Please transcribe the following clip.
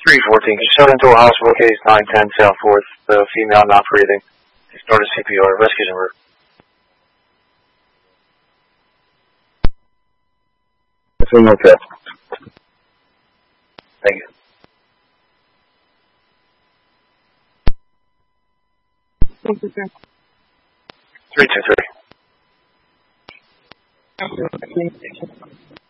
314, Custodial Hospital, case 910 South 4th, female not breathing. Started CPR, rescues en route. It's an okay. Thank you. Thank you, sir. 323.